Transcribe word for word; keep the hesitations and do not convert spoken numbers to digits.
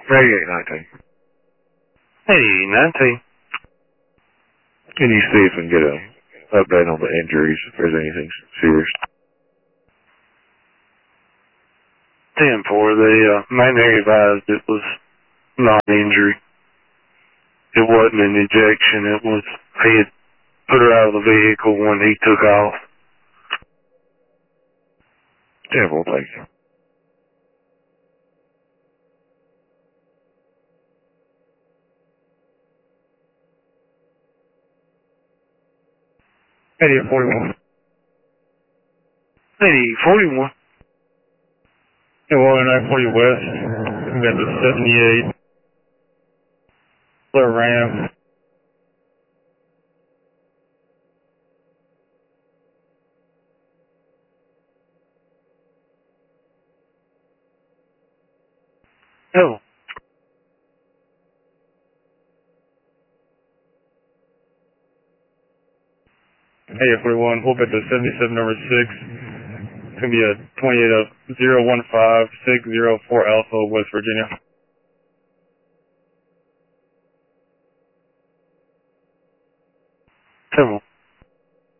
eighty-eight nineteen. eighty-eight nineteen. Can you see if we can get an update on the injuries, if there's anything serious? ten four, the uh, mainly advised it was not injury. It wasn't an ejection. It was, he had put her out of the vehicle when he took off. ten four, thank you. eighty-eight forty-one. eighty-eight forty-one. Yeah, well, nine forty west. We got the seventy-eight. Clear ramp. Oh. eighty-eight forty-one, pull back to seventy-seven number six. It's going to be a twenty-eight of zero one five six zero four Alpha, West Virginia.